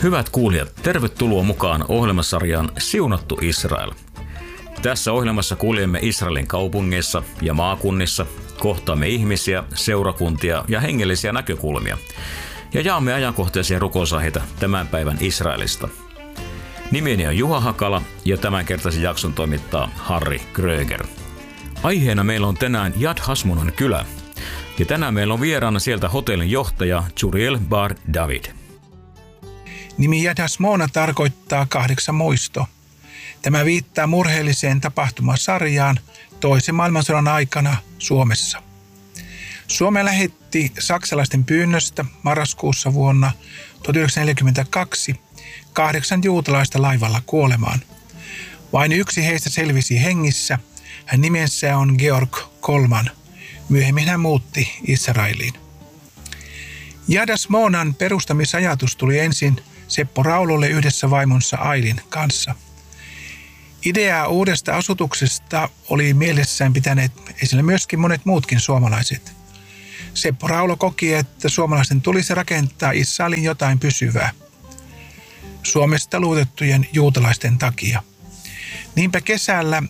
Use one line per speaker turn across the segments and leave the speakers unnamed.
Hyvät kuulijat, tervetuloa mukaan ohjelmasarjaan Siunattu Israel. Tässä ohjelmassa kuljemme Israelin kaupungeissa ja maakunnissa, kohtaamme ihmisiä, seurakuntia ja hengellisiä näkökulmia ja jaamme ajankohtaisia rukousaiheita tämän päivän Israelista. Nimeni on Juha Hakala ja tämänkertaisen jakson toimittaa Harri Kröger. Aiheena meillä on tänään Yad Hashmonan kylä ja tänään meillä on vieraana sieltä hotellin johtaja Zuriel Bar David.
Nimi Yad Hashmona tarkoittaa 8 muisto. Tämä viittaa murheelliseen tapahtumasarjaan toisen maailmansodan aikana Suomessa. Suomi lähetti saksalaisten pyynnöstä marraskuussa vuonna 1942 8 juutalaista laivalla kuolemaan. Vain yksi heistä selvisi hengissä. Hän nimensä on Georg Kolman. Myöhemmin hän muutti Israeliin. Yad Hashmonan perustamisajatus tuli ensin Seppo Raulolle yhdessä vaimonsa Ailin kanssa. Ideaa uudesta asutuksesta oli mielessään pitäneet esillä myöskin monet muutkin suomalaiset. Seppo Raulo koki, että suomalaisten tulisi rakentaa Israelin jotain pysyvää Suomesta luotettujen juutalaisten takia. Niinpä kesällä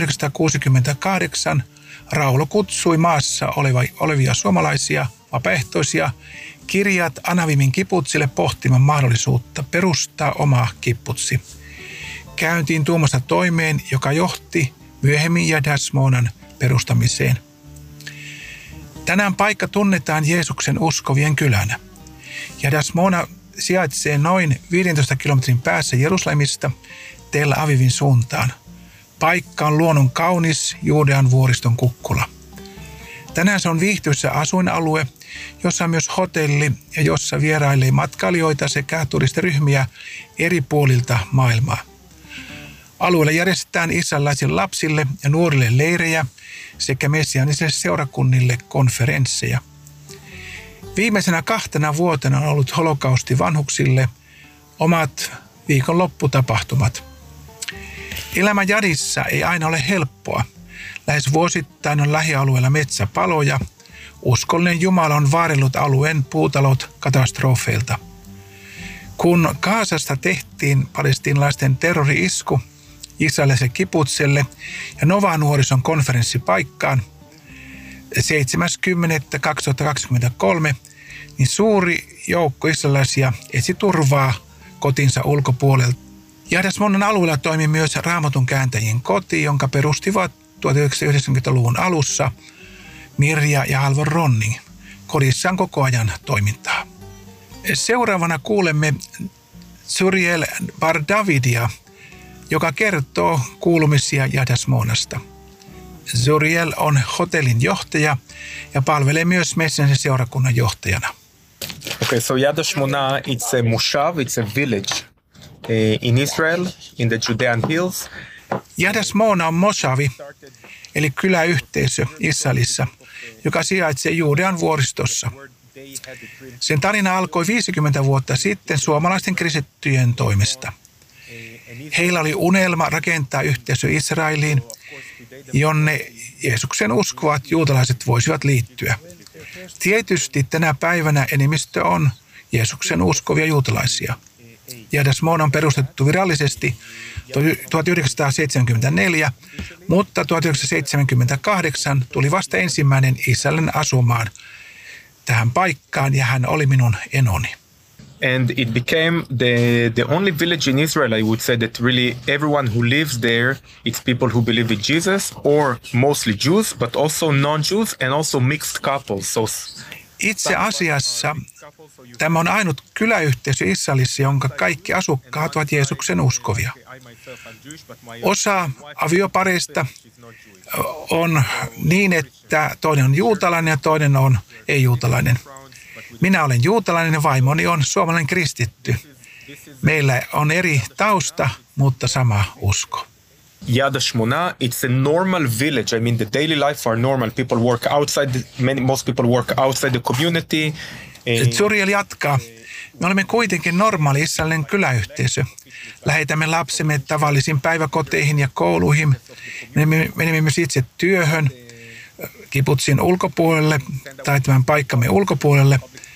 1968 Raulo kutsui maassa olevia suomalaisia vapaaehtoisia Kirjat Anavimin kibbutzille pohtimaan mahdollisuutta perustaa oma kibbutsi. Käyntiin tuomasta toimeen, joka johti myöhemmin Yad Hashmonan perustamiseen. Tänään paikka tunnetaan Jeesuksen uskovien kylänä. Yad Hashmona sijaitsee noin 15 kilometrin päässä Jerusalemista Tel Avivin suuntaan. Paikka on luonnon kaunis Juudean vuoriston kukkula. Tänään se on viihtyisä asuinalue, jossa on myös hotelli ja jossa vierailee matkailijoita sekä turistiryhmiä eri puolilta maailmaa. Alueella järjestetään israelilaisille lapsille ja nuorille leirejä sekä messiaanisille seurakunnille konferensseja. Viimeisenä 2 vuotena on ollut holokausti vanhuksille omat viikonlopputapahtumat. Elämä Yadissa ei aina ole helppoa. Lähes vuosittain on lähialueella metsäpaloja. Uskollinen Jumala on vaarellut alueen puutalot katastrofeilta. Kun Gazasta tehtiin palestiinalaisten terrori-isku israelilaiselle kibbutzille ja Nova-nuorison konferenssipaikkaan 7.10.2023, niin suuri joukko israelilaisia etsi turvaa kotinsa ulkopuolelta. Yad Hashmonan alueella toimi myös Raamatun kääntäjien koti, jonka perustivat 1990-luvun alussa Mirja ja Halvor Ronning. Kodissa on koko ajan toimintaa. Seuraavana kuulemme Zuriel Bar Davidia, joka kertoo kuulumisia Yad Hashmonasta. Zuriel on hotellin johtaja ja palvelee myös Messensen seurakunnan johtajana.
Okay, so Yad Hashmona, it's a moshav, it's a village in Israel, in the Judean hills.
Yad Hashmona on moshavi, eli kyläyhteisö Israelissa, joka sijaitsee Juudean vuoristossa. Sen tarina alkoi 50 vuotta sitten suomalaisten kristittyjen toimesta. Heillä oli unelma rakentaa yhteisö Israeliin, jonne Jeesuksen uskovat juutalaiset voisivat liittyä. Tietysti tänä päivänä enemmistö on Jeesuksen uskovia juutalaisia. Yad Hashmona on perustettu virallisesti 1974, mutta 1978 tuli vasta ensimmäinen israelilainen asumaan tähän paikkaan ja hän oli minun enoni.
And it became the only village in Israel, I would say, that really everyone who lives there, it's people who believe in Jesus, or mostly Jews, but also non-Jews and also mixed couples. So
itse asiassa tämä on ainut kyläyhteisö Israelissa, jonka kaikki asukkaat ovat Jeesuksen uskovia. Osa aviopareista on niin, että toinen on juutalainen ja toinen on ei-juutalainen. Minä olen juutalainen ja vaimoni on suomalainen kristitty. Meillä on eri tausta, mutta sama usko.
Yad Hashmona, it's a normal village. I mean, the daily life are normal. People work outside. Most people work outside the community.
Zuriel jatkaa. Me olemme kuitenkin normaali israelilainen kyläyhteisö. Lähetämme lapsemme tavallisiin päiväkoteihin ja kouluihin. Menemme myös itse työhön, kibbutsin ulkopuolelle tai tämän paikkamme ulkopuolelle.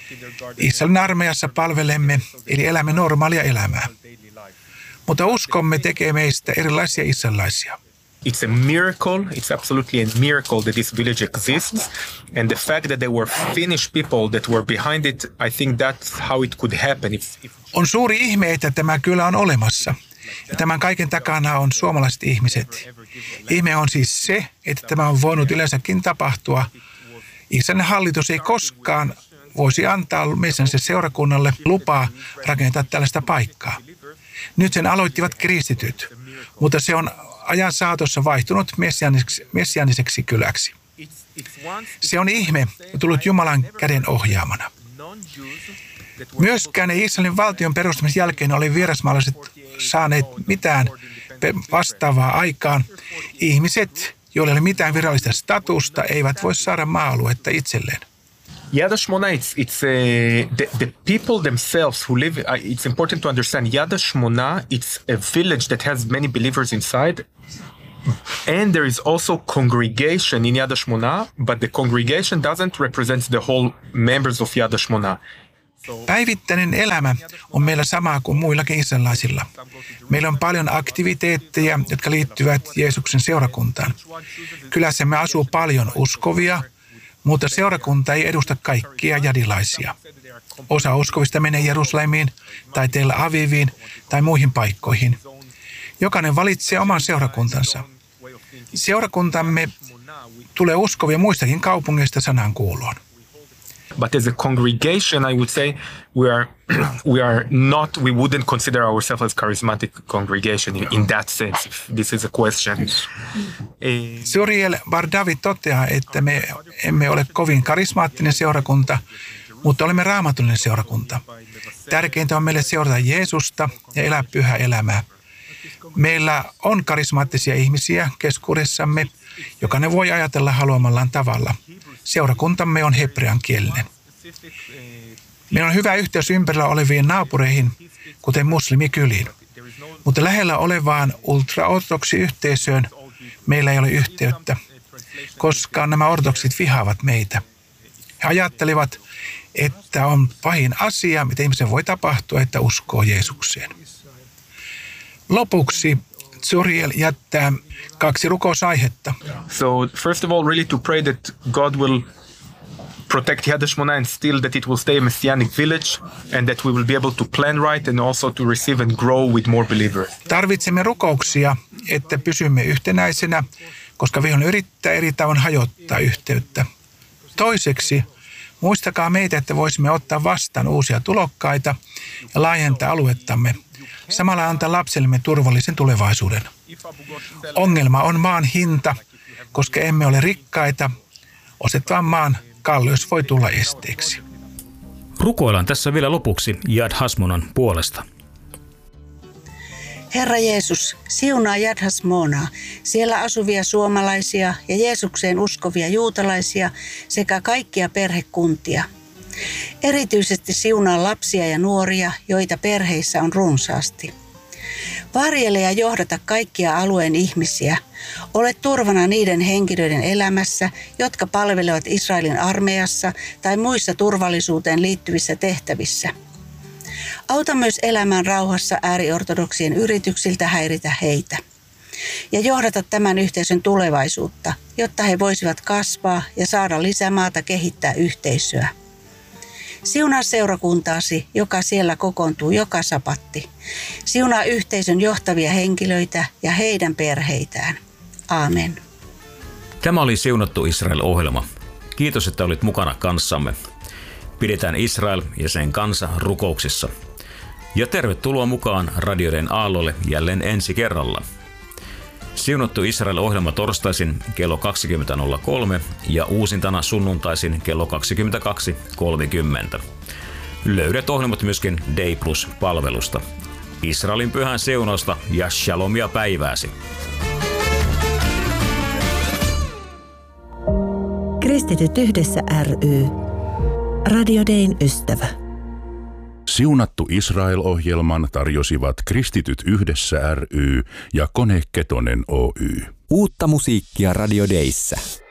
Israelin armeijassa palvelemme, eli elämme normaalia elämää. Mutta uskomme tekee meistä erilaisia israelilaisia.
It's a miracle. It's absolutely a miracle that this village exists. And the fact that there were Finnish people that were behind it, I think that's how it could happen.
On suuri ihme, että tämä kylä on olemassa. Ja tämän kaiken takana on suomalaiset ihmiset. Ihme on siis se, että tämä on voinut yleensäkin tapahtua. Israelin hallitus ei koskaan voisi antaa Messiaanisen seurakunnalle lupaa rakentaa tällaista paikkaa. Nyt sen aloittivat kristityt, mutta se on ajan saatossa vaihtunut messiaaniseksi kyläksi. Se on ihme tullut Jumalan käden ohjaamana. Myöskään ei Israelin valtion perustamisen jälkeen ole vierasmaalaiset saaneet mitään vastaavaa aikaan. Ihmiset, joilla ei ole mitään virallista statusta, eivät voi saada maa-aluetta itselleen.
Yad HaShmona, the people themselves who live, it's important to understand Yad HaShmona, it's a village that has many believers inside. And there is also congregation in Yad HaShmona, but the congregation doesn't represent the whole members of Yad HaShmona.
Päivittäinen elämä on meillä samaa kuin muillakin israelilaisilla. Meillä on paljon aktiviteetteja, jotka liittyvät Jeesuksen seurakuntaan. Kylässämme asuu paljon uskovia, mutta seurakunta ei edusta kaikkia jadilaisia. Osa uskovista menee Jerusalemiin tai Tel Aviviin tai muihin paikkoihin. Jokainen valitsee oman seurakuntansa. Seurakuntamme tulee uskovia muistakin kaupungeista sanan kuuloon.
But as a congregation, I would say we wouldn't consider ourselves as charismatic congregation in that sense, if this is a question.
Zuriel Bar David toteaa, että me emme ole kovin karismaattinen seurakunta, mutta olemme raamatullinen seurakunta. Tärkeintä on meille seurata Jeesusta ja elää pyhää elämää. Meillä on karismaattisia ihmisiä keskuudessamme, jokainen voi ajatella haluamallaan tavalla. Seurakuntamme on hebreankielinen. Meillä on hyvä yhteys ympärillä oleviin naapureihin, kuten muslimikyliin. Mutta lähellä olevaan ultraortodoksiyhteisöön meillä ei ole yhteyttä, koska nämä ortodoksit vihaavat meitä. He ajattelivat, että on pahin asia, mitä ihmisen voi tapahtua, että uskoo Jeesukseen. Lopuksi Zuriel jättää 2 rukousaihetta.
So first of all, really to pray that God will protect Yad HaShmona and still that it will stay a messianic village and that we will be able to plan right and also to receive and grow with more believers.
Tarvitsemme rukouksia, että pysymme yhtenäisenä, koska vihollinen yrittää eri tavoin hajottaa yhteyttä. Toiseksi, muistakaa meitä, että voisimme ottaa vastaan uusia tulokkaita ja laajentaa aluettamme. Samalla antaa lapsellemme turvallisen tulevaisuuden. Ongelma on maan hinta, koska emme ole rikkaita. Ostettavan maan kalleus voi tulla esteeksi.
Rukoillaan tässä vielä lopuksi Yad HaShmonan puolesta.
Herra Jeesus, siunaa Yad HaShmonaa, siellä asuvia suomalaisia ja Jeesukseen uskovia juutalaisia sekä kaikkia perhekuntia. Erityisesti siunaa lapsia ja nuoria, joita perheissä on runsaasti. Varjele ja johdata kaikkia alueen ihmisiä. Ole turvana niiden henkilöiden elämässä, jotka palvelevat Israelin armeijassa tai muissa turvallisuuteen liittyvissä tehtävissä. Auta myös elämään rauhassa ääriortodoksien yrityksiltä häiritä heitä. Ja johdata tämän yhteisön tulevaisuutta, jotta he voisivat kasvaa ja saada lisämaata kehittää yhteisöä. Siunaa seurakuntaasi, joka siellä kokoontuu joka sapatti. Siunaa yhteisön johtavia henkilöitä ja heidän perheitään. Aamen.
Tämä oli Siunattu Israel-ohjelma. Kiitos, että olit mukana kanssamme. Pidetään Israel ja sen kansa rukouksissa. Ja tervetuloa mukaan radioiden aallolle jälleen ensi kerralla. Siunattu Israel-ohjelma torstaisin kello 20.03 ja uusintana sunnuntaisin kello 22.30. Löydät ohjelmat myöskin Day Plus-palvelusta. Israelin pyhän siunausta ja shalomia päivääsi.
Kristityt yhdessä ry. Radio Dayn ystävä.
Siunattu Israel-ohjelman tarjosivat Kristityt yhdessä ry ja Kone Ketonen Oy.
Uutta musiikkia Radio Dayssä.